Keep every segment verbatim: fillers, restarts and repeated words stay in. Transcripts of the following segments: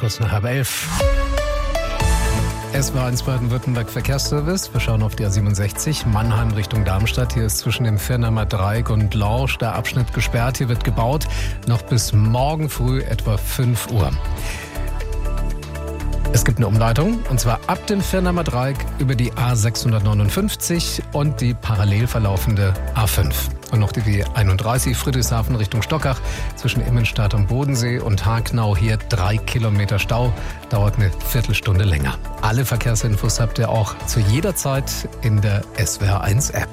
kurz nach halb elf. Es war eins Baden-Württemberg Verkehrsservice. Wir schauen auf die A siebenundsechzig, Mannheim Richtung Darmstadt. Hier ist zwischen dem Firnheimer Dreieck und Lorsch der Abschnitt gesperrt. Hier wird gebaut, noch bis morgen früh etwa fünf Uhr. Es gibt eine Umleitung, und zwar ab dem Firnheimer Dreieck über die A sechshundertneunundfünfzig und die parallel verlaufende A fünf. Und noch die W einunddreißig Friedrichshafen Richtung Stockach zwischen Immenstadt am Bodensee und Hagnau. Hier drei Kilometer Stau, dauert eine Viertelstunde länger. Alle Verkehrsinfos habt ihr auch zu jeder Zeit in der S W R eins App.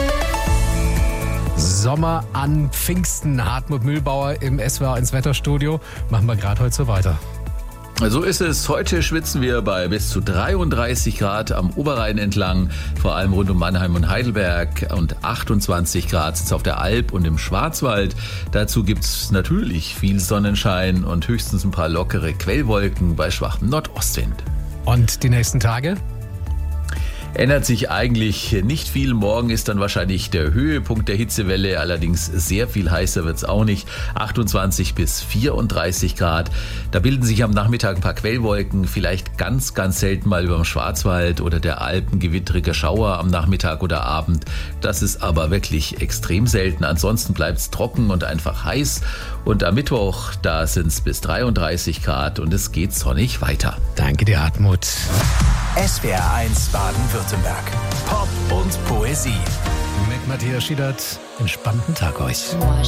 Sommer an Pfingsten. Hartmut Mühlbauer im S W R eins Wetterstudio. Machen wir gerade heute so weiter. So ist es. Heute schwitzen wir bei bis zu dreiunddreißig Grad am Oberrhein entlang, vor allem rund um Mannheim und Heidelberg, und achtundzwanzig Grad auf der Alp und im Schwarzwald. Dazu gibt's natürlich viel Sonnenschein und höchstens ein paar lockere Quellwolken bei schwachem Nordostwind. Und die nächsten Tage? Ändert sich eigentlich nicht viel. Morgen ist dann wahrscheinlich der Höhepunkt der Hitzewelle. Allerdings sehr viel heißer wird's auch nicht. achtundzwanzig bis vierunddreißig Grad. Da bilden sich am Nachmittag ein paar Quellwolken. Vielleicht ganz, ganz selten mal über dem Schwarzwald oder der Alpen gewittrige Schauer am Nachmittag oder Abend. Das ist aber wirklich extrem selten. Ansonsten bleibt's trocken und einfach heiß. Und am Mittwoch, da sind's bis dreiunddreißig Grad und es geht sonnig weiter. Danke dir, Hartmut. S W R eins Baden-Württemberg. Pop und Poesie. Mit Matthias Schiedert. Entspannten Tag euch.